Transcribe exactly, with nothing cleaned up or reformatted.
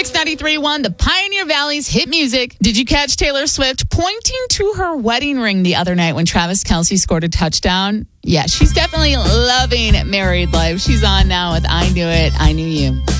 Mix ninety-three point one, the Pioneer Valley's hit music. Did you catch Taylor Swift pointing to her wedding ring the other night when Travis Kelce scored a touchdown? Yeah, she's definitely loving married life. She's on now with I Knew It, I Knew You.